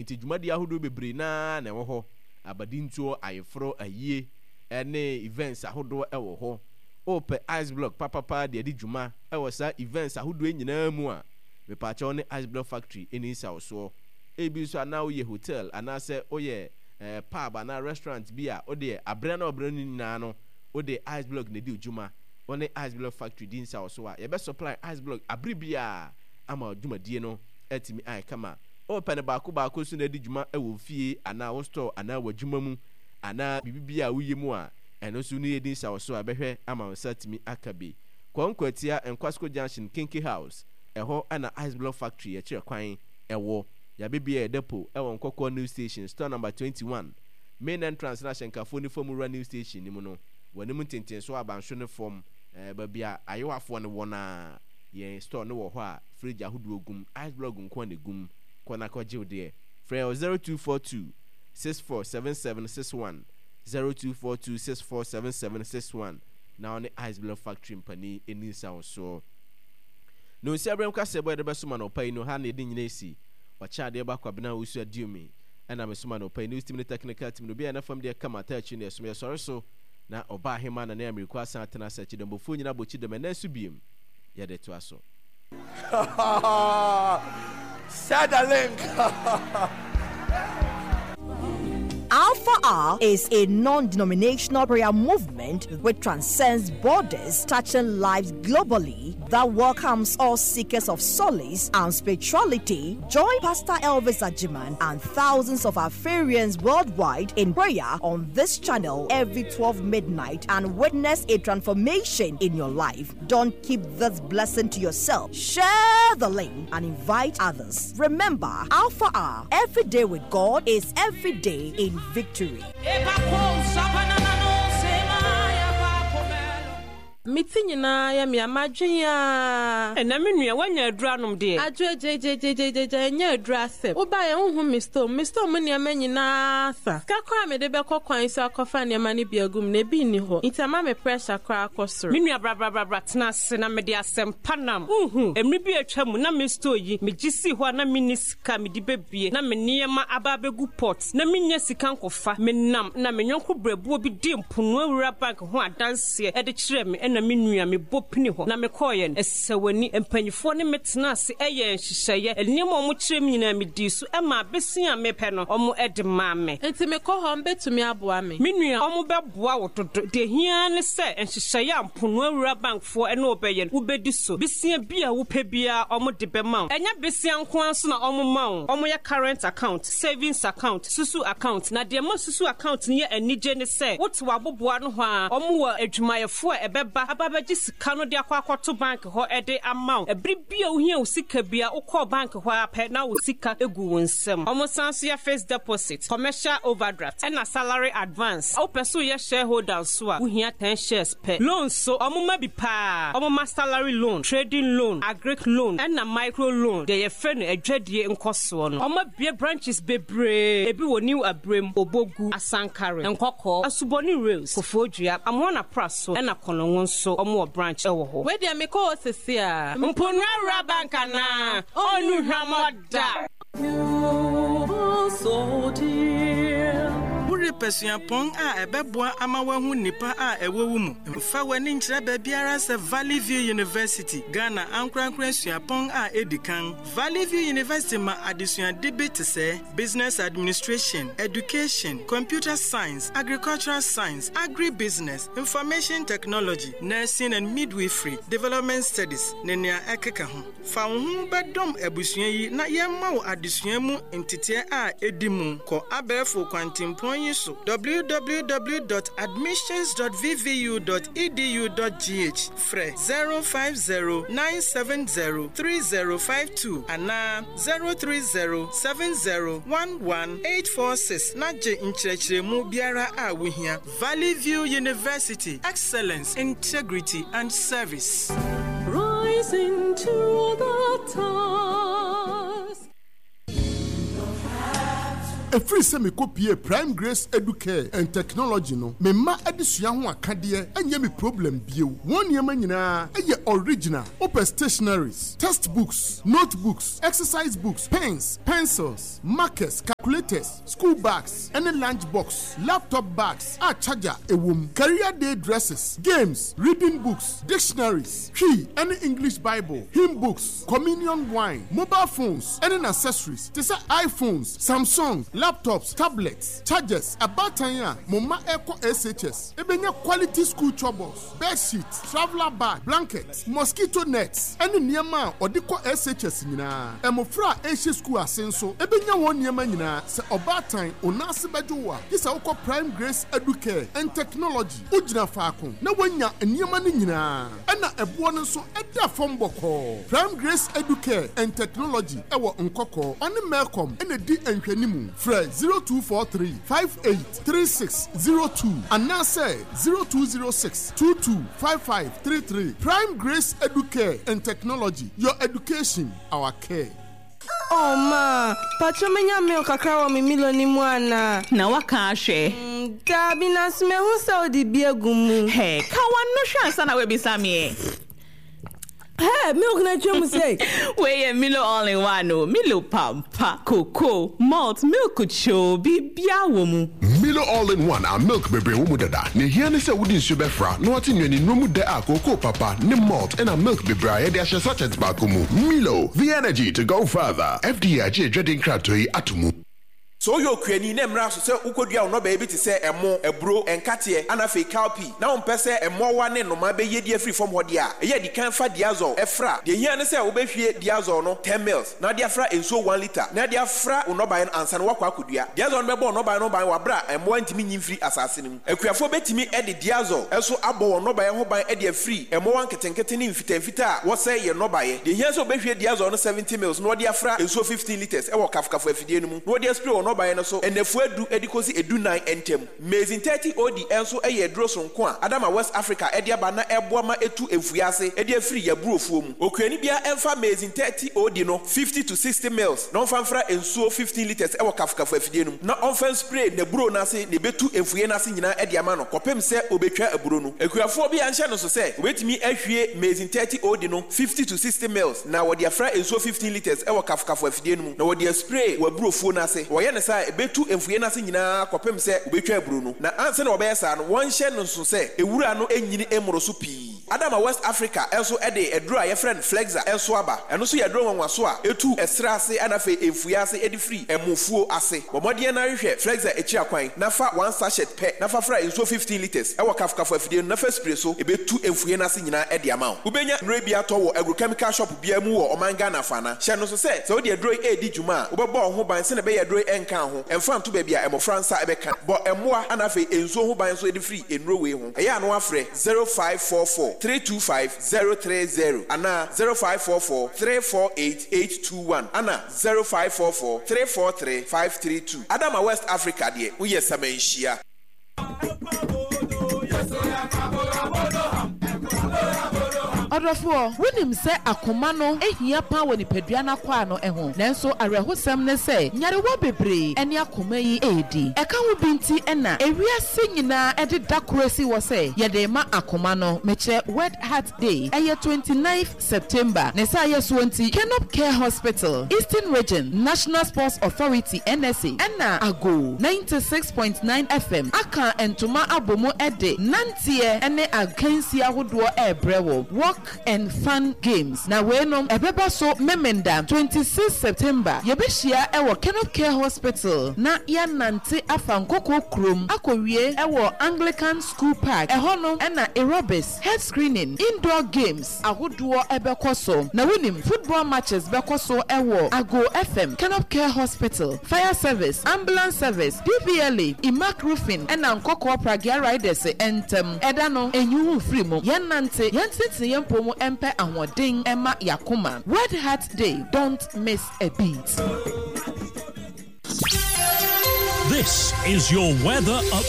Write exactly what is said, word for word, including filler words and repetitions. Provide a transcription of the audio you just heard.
iti dwumadi ahodo bebre na na wo ho abadintuo ayefro ayie ene events ahodo e wo ho ope ice block papa pa de di dwuma e wo sa events ahodo nyina mu a me pa cha ne ice block factory eni sa so ebi so ana wo ye hotel ana se oye eh, pub ana restaurant bi a ode abra na obra ni na no ode ice block na di dwuma one ice block factory din sa so a ye be supply ice block abri bia ama dwumadie no etimi ai kama open ba ko ba ko so na di dwuma e wo fie ana wo store ana wo dwuma mu ana bibibia wo ye mu a eno so no ye din sa so a behwe ama wo satimi akabe kwankwatia enkwasko junction kinky house eho ana ice block factory e kire kwan ewo ya bibia depo e won kokko new station store number twenty-one main entrance na shenkafo ni form new station ni mu no wani mu tenten so abanhwo ne form eh ba bia ayewafo ne wona ye store no wo ho a fridge ahodo ogum ice block nko na gum kona ko jiw de free zero two four two six four seven seven six one zero two four two six four seven seven six one now on ice block factory mpani eni sound so no si abrem ka sebo de besuma no pai no ha na edin nyina esi wacha de ba kwabena usu adiumi ana mesuma no pai no team technical team no bia na fam de kama ta chi ne so me sore so na oba hema na na amerika asan atena sachi de mbofo nyina bochi de na su biem ya de to aso Share the link. Alpha R is a non-denominational prayer movement which transcends borders, touching lives globally, that welcomes all seekers of solace and spirituality. Join Pastor Elvis Ajiman and thousands of Afarians worldwide in prayer on this channel every twelve midnight and witness a transformation in your life. Don't keep this blessing to yourself. Share the link and invite others. Remember, Alpha R, every day with God is every day in victory. Meeting na ya mi amagya ena menua wanya aduanom de adwo jejejejeje nya aduase wo ba ye hu mister mister mo ne amanyina sa kakwa me de be kokwan so akofa ne ma ne biagum na bi ni ho itama me pressure kra akosoro menua bra bra bra bra tena se na me de asem panam uhu emri bi atwa mu na mister yi me gisi ho na minisika me di bebie na me niema aba begu pot na menya sika nkofa me nam na me nyonko brebuo bi di mpunu awura bank ho adanse e de kire me na menua me bopini ho na me koye esewani empanyifo ne metena ase eye nhihye eniem omo kire me nyina me di so e ma besia me pe no omo ede ma me enti me ko ho mbetumi aboa me menua omo beboa wo dodo de hia ne se nhihye amponu awura bankfo e na obeye wo bedi so besia bia wo pe bia omo de be ma enya besia nko anso na omo ma wo omo ya current account savings account susu account na de ma susu account ne anije ne se wo to aboboa no ho a omo wa adwumayefo e beba ababaji sika no de akwa akwato bank ho ede amount ebri bia ohia usika bia ukọ bank ho apẹ na usika egu wonsem omo sanso ya first deposit commercial overdraft and a salary advance o peso ya shareholder so a ohia ten shares per loan so omo ma bi pa omo ma salary loan trading loan agric loan and a micro loan de ye friend adwadie nkoso no omo bia branches bebre ebi wo new abrem obogu asankare nkokọ asuboni rails kofodua amona praso and a kolonwon so omo branch ewo ho we dia me ko osisi a mponu awura banka na onu hwamoda You so dear. Buri pesuapon a ebeboa ama wahu nipa a ewowu mu. Mfa wani nkyira baabiara se Valley View University Ghana ankrankran suapon a edikan. Valley View University ma adesua debate se business administration, education, computer science, agricultural science, agribusiness, information technology, nursing and midwifery, development studies, nenia ekeka ho. Fa wo hu bedom abusua yi na yemma wo adesua mu entite a edimu ko abefo kwantimpon yi so w w w dot admissions dot v v u dot e d u dot g h fre zero five zero nine seven zero three zero five two ana zero three zero seven zero one one eight four six na je nkyerɛkyerɛmu biara a wohia. Valley View University, excellence, integrity and service. Rising to the task. A free semi copy Prime Grace Educare and Technology no me ma adesua ho akade enye me problem bio one year nyina eye original open stationaries, textbooks, notebooks, exercise books, pens, pencils, markers, calculators, school bags, any lunch box, laptop bags, a charger, a womb, career day dresses, games, reading books, dictionaries, key, any English Bible, hymn books, communion wine, mobile phones, any accessories. They say iPhones, Samsung, laptops, tablets, chargers, about time, Mama Echo S H S, Ebenya quality school troubles, bed sheets, traveler bag, blankets, mosquito nets, any Niama or Diko S H S nina. Emofra Asia School Asenso, Ebenya one Niama nina, se about time, Onasi Bajoa, this Oko Prime Grace Educare and Technology, Ujina Fakun, na wanya Niama nina, Ena Ebuana so Eda Fomboko, Prime Grace Educare and Technology, Ewa Nkoko, Oni Melcom, Ene D and Kenimu, Fred zero two four three five eight three six zero two, and now say zero two zero six two two five five three three. Prime Grace Educare and Technology, your education, our care. Oh ma, pacho menya milk kakra wa mi milo ni mwana. Na waka ahwe. Mm, Dabi na sme hu sa odi biegumu. Hey, ka wanu shansa na we bisame. Hey, milk na chemu say. We Milo all in one no. Milo pampa, cocoa, malt, milk cho bibia wo mu. Milo all in one a milk bebre wo mu dada. Ne hia ne se wudi nsu befra, no ati nwani no mu de a cocoa papa, ne malt and a milk bebre ya de ahye sachet ba ko mu. Milo, the energy to go further. F D A je dredin kratoi atumu. So yo kwani na mra so se ukodua no ba bi te se emo ebro enkate ana fe cowpea na on pese emo wa ne no ma be yedi afri from hode a ye di kan fa diazol efra de hia ne se wo be hwie diazol no ten mils na de afra enso one liter na de afra unoban ansa no wakwa akodua diazol no be bo unoban no ban wa bra emo antimi nyimfiri asase nim akuafo betimi e de diazol eso abo unoban ho ban e de afri emo wan ketenkete ni mfita mfita wo se ye no baye de hia so be hwie diazol no seventy mils no de afra enso fifteen liters e wo kafkafo afidie no mu no de spray no by no so enefu edu edikosi edu nine entem mezin thirty od enso eye dro so nko a adama West Africa edi aba na eboa ma etu efuase edi afiri ya burofuo mu okuani bia emfa mezin thirty od no fifty to sixty mils no fanfra ensuo fifteen liters ewo kafkafu afidie no na onfa spray ne buro na se ne betu efuye na se nyina edi ama no kopem se obetwa aburo no ekuafo bia nhye no so se obetimi ahwie mezin thirty od no fifty to sixty mils na wodi afra ensuo fifteen liters ewo kafkafu afidie no na wodi spray wa burofuo na se wo ye ne sa betu emfuye na se nyina kopem se obetwa aburo no na anse na obeye sa no won hye no so se ewura no enyini emro so pii adama West Africa enso ede edro a ye friend Flexa enso aba eno so ye dro nwanwa so a etu esra ase anafe emfuye ase edi free emufuo ase bomode na hwehwe Flexa echi akwan na fa one sachet pe na fa fra enso fifteen liters ewo kafkafo afidie no na fa spray so ebetu emfuye na se nyina ede ama wo ubenya nrebia to wo agrochemical shop bia mu wo omanga na fa na hye no so se se wo de dro e di djuma ubebo ho ban se na be ye dro enka ho emfa nto bia emo fransa ebeka bo emoa anafe enso ho ban so edi free enrowe ho eya no afre zero five four four three two five zero three zero ana zero five four four three four eight eight two one ana zero five four four three four three five three two adama West Africa de wo yesamanhia Odofo wonim se akoma no ehia pa woni padua na kwa no eho nanso arehosem ne se nyarewa bebre ene akoma yi edi eka wo binti ena ewiase nyina ede dakorasi wo se yede ma akoma no meche World Heart Day eye twenty-ninth September ne sa yeso nti Kenop Care Hospital Eastern Region National Sports Authority N S A ena ago ninety-six point nine F M aka entoma abomo ede nantie ene akansi ahodo ebrewo walk and fun games na wenom ebeba so memenda twenty-sixth September yebehia ewo Kenop Care Hospital na ya nante afankoko krom akowie ewo Anglican School Park ehono ena aerobics head screening indoor games ahodo ebekoso na wonim football matches bekoso ewo Ago F M Kenop Care Hospital fire service ambulance service D V L A Imac roofing ena nkoko pragia riders entem edano enyuhu free mo yen nante yen titi yen pomo empe ahwodin ema yakoma. World Heart Day, don't miss a beat. This is your weather up.